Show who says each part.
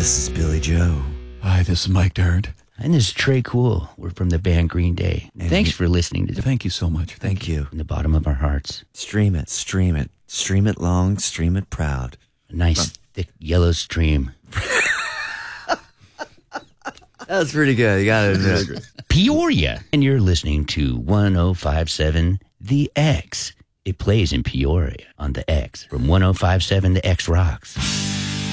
Speaker 1: This is Billy Joe.
Speaker 2: Hi, this is Mike Dirnt.
Speaker 3: And this is Trey Cool. We're from the band Green Day. Thanks for listening to
Speaker 2: Thank you so much.
Speaker 1: Thank you.
Speaker 3: From the bottom of our hearts.
Speaker 1: Stream it, stream it. Stream it long, stream it proud.
Speaker 3: A nice, thick, yellow stream.
Speaker 1: That was pretty good. You got to admit.
Speaker 3: Peoria. And you're listening to 1057 The X. It plays in Peoria on the X. From 1057 The X Rocks.